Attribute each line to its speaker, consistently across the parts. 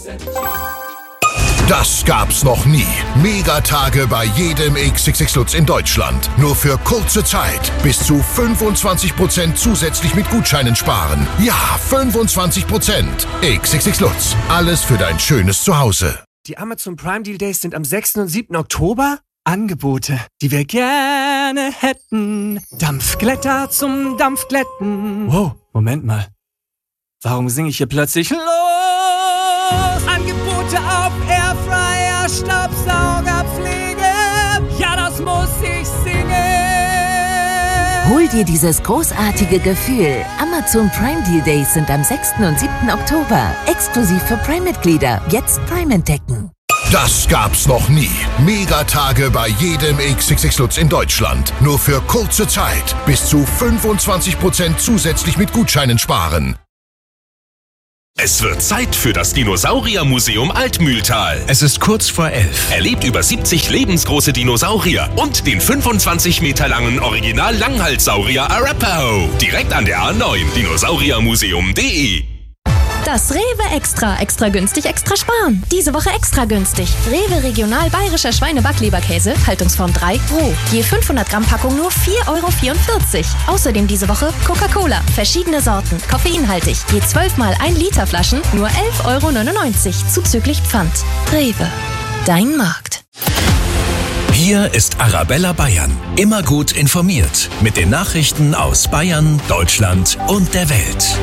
Speaker 1: Das gab's noch nie. Megatage bei jedem XXX Lutz in Deutschland. Nur für kurze Zeit. Bis zu 25% zusätzlich mit Gutscheinen sparen. Ja, 25%. XXX Lutz. Alles für dein schönes Zuhause.
Speaker 2: Die Amazon Prime Deal Days sind am 6. und 7. Oktober. Angebote, die wir gerne hätten. Dampfglätter zum Dampfglätten. Wow, Moment mal. Warum singe ich hier plötzlich los? Angebote auf Airfryer, Staubsaugerpflege. Ja, das muss ich singen.
Speaker 3: Hol dir dieses großartige Gefühl. Amazon Prime Deal Days sind am 6. und 7. Oktober. Exklusiv für Prime-Mitglieder. Jetzt Prime entdecken.
Speaker 1: Das gab's noch nie. Megatage bei jedem XXX Lutz in Deutschland. Nur für kurze Zeit. Bis zu 25% zusätzlich mit Gutscheinen sparen.
Speaker 4: Es wird Zeit für das Dinosauriermuseum Altmühltal.
Speaker 5: Es ist kurz vor 11.
Speaker 4: Erlebt über 70 lebensgroße Dinosaurier und den 25 Meter langen Original-Langhalssaurier Arapaho. Direkt an der A9, dinosauriermuseum.de.
Speaker 6: Das Rewe Extra. Extra günstig, extra sparen. Diese Woche extra günstig. Rewe Regional Bayerischer Schweine-Backleberkäse, Haltungsform 3, roh. Je 500 Gramm Packung nur 4,44 €. Außerdem diese Woche Coca-Cola. Verschiedene Sorten, koffeinhaltig. Je 12 mal 1 Liter Flaschen nur 11,99 € zuzüglich Pfand. Rewe. Dein Markt.
Speaker 5: Hier ist Arabella Bayern. Immer gut informiert. Mit den Nachrichten aus Bayern, Deutschland und der Welt.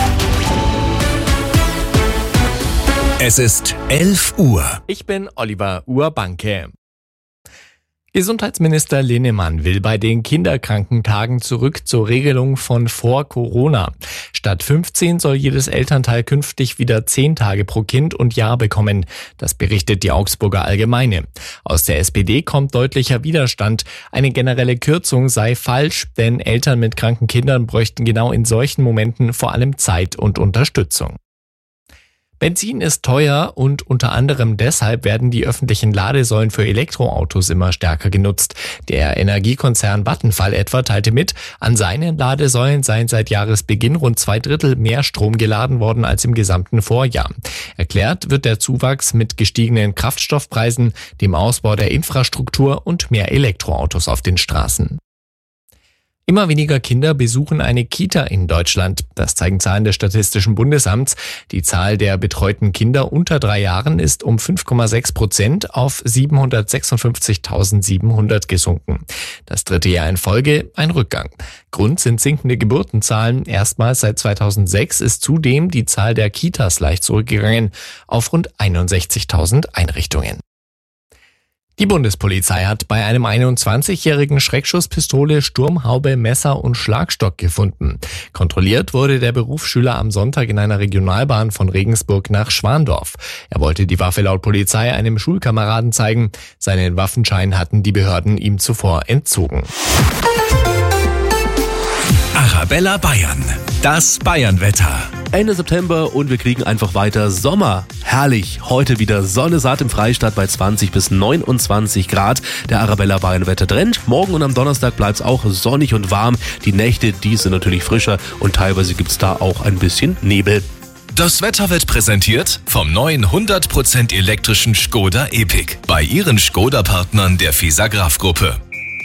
Speaker 5: Es ist 11 Uhr.
Speaker 7: Ich bin Oliver Urbanke. Gesundheitsminister Linnemann will bei den Kinderkrankentagen zurück zur Regelung von vor Corona. Statt 15 soll jedes Elternteil künftig wieder 10 Tage pro Kind und Jahr bekommen. Das berichtet die Augsburger Allgemeine. Aus der SPD kommt deutlicher Widerstand. Eine generelle Kürzung sei falsch, denn Eltern mit kranken Kindern bräuchten genau in solchen Momenten vor allem Zeit und Unterstützung. Benzin ist teuer und unter anderem deshalb werden die öffentlichen Ladesäulen für Elektroautos immer stärker genutzt. Der Energiekonzern Vattenfall etwa teilte mit, an seinen Ladesäulen seien seit Jahresbeginn rund 2/3 mehr Strom geladen worden als im gesamten Vorjahr. Erklärt wird der Zuwachs mit gestiegenen Kraftstoffpreisen, dem Ausbau der Infrastruktur und mehr Elektroautos auf den Straßen. Immer weniger Kinder besuchen eine Kita in Deutschland. Das zeigen Zahlen des Statistischen Bundesamts. Die Zahl der betreuten Kinder unter 3 Jahren ist um 5,6% auf 756.700 gesunken. Das 3. Jahr in Folge ein Rückgang. Grund sind sinkende Geburtenzahlen. Erstmals seit 2006 ist zudem die Zahl der Kitas leicht zurückgegangen auf rund 61.000 Einrichtungen. Die Bundespolizei hat bei einem 21-jährigen Schreckschusspistole, Sturmhaube, Messer und Schlagstock gefunden. Kontrolliert wurde der Berufsschüler am Sonntag in einer Regionalbahn von Regensburg nach Schwandorf. Er wollte die Waffe laut Polizei einem Schulkameraden zeigen. Seinen Waffenschein hatten die Behörden ihm zuvor entzogen.
Speaker 5: Arabella Bayern. Das Bayernwetter.
Speaker 8: Ende September und wir kriegen einfach weiter Sommer. Herrlich. Heute wieder Sonne, saat im Freistaat bei 20 bis 29 Grad. Der Arabella Bayern Wettertrend. Morgen und am Donnerstag bleibt es auch sonnig und warm. Die Nächte, die sind natürlich frischer und teilweise gibt es da auch ein bisschen Nebel.
Speaker 5: Das Wetter wird präsentiert vom neuen 100% elektrischen Škoda Epiq bei Ihren Škoda-Partnern der Fisagraph-Gruppe.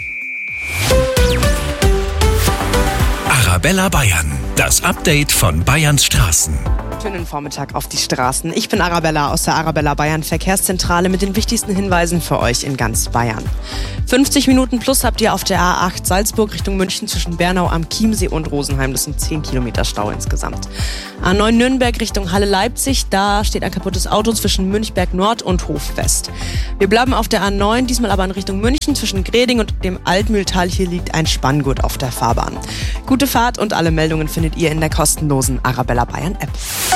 Speaker 5: Arabella Bayern, das Update von Bayerns Straßen.
Speaker 9: Schönen Vormittag auf die Straßen. Ich bin Arabella aus der Arabella Bayern Verkehrszentrale mit den wichtigsten Hinweisen für euch in ganz Bayern. 50 Minuten plus habt ihr auf der A8 Salzburg Richtung München zwischen Bernau am Chiemsee und Rosenheim. Das sind 10 Kilometer Stau insgesamt. A9 Nürnberg Richtung Halle Leipzig. Da steht ein kaputtes Auto zwischen Münchberg Nord und Hof West. Wir bleiben auf der A9, diesmal aber in Richtung München zwischen Greding und dem Altmühltal. Hier liegt ein Spanngurt auf der Fahrbahn. Gute Fahrt und alle Meldungen findet ihr in der kostenlosen Arabella Bayern App.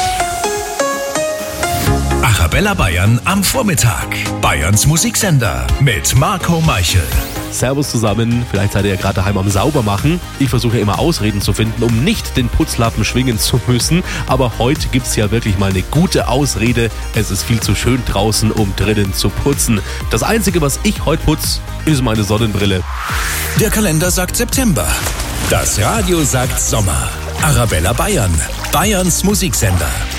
Speaker 5: Arabella Bayern am Vormittag. Bayerns Musiksender mit Marco Meichel.
Speaker 8: Servus zusammen, vielleicht seid ihr ja gerade daheim am Saubermachen. Ich versuche ja immer Ausreden zu finden, um nicht den Putzlappen schwingen zu müssen. Aber heute gibt es ja wirklich mal eine gute Ausrede. Es ist viel zu schön draußen, um drinnen zu putzen. Das Einzige, was ich heute putze, ist meine Sonnenbrille.
Speaker 5: Der Kalender sagt September. Das Radio sagt Sommer. Arabella Bayern, Bayerns Musiksender.